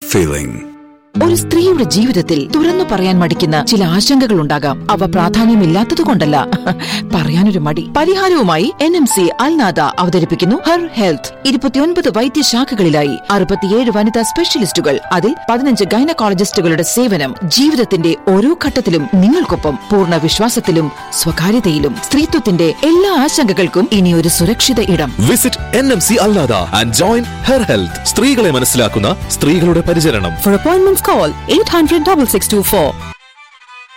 feeling. ഒരു സ്ത്രീയുടെ ജീവിതത്തിൽ തുറന്നു പറയാൻ മടിക്കുന്ന ചില ആശങ്കകൾ ഉണ്ടാകാം. അവ പ്രാധാന്യമില്ലാത്തതുകൊണ്ടല്ല, പറയാനൊരു മടി. പരിഹാരവുമായി NMC അൽനാദ അവതരിപ്പിക്കുന്നു ഹെർ ഹെൽത്ത്. 29 വൈദ്യശാഖകളിലായി 67 വനിതാ സ്പെഷ്യലിസ്റ്റുകൾ, അതിൽ 15 ഗൈനക്കോളജിസ്റ്റുകളുടെ സേവനം. ജീവിതത്തിന്റെ ഓരോ ഘട്ടത്തിലും നിങ്ങൾക്കൊപ്പം, പൂർണ്ണ വിശ്വാസത്തിലും സ്വകാര്യതയിലും. സ്ത്രീത്വത്തിന്റെ എല്ലാ ആശങ്കകൾക്കും ഇനി ഒരു സുരക്ഷിത ഇടം. Visit NMC Al Nahda and join her health. സ്ത്രീകളെ മനസ്സിലാക്കുന്ന, സ്ത്രീകളുടെ പരിചരണം. For appointments, call 800-6624.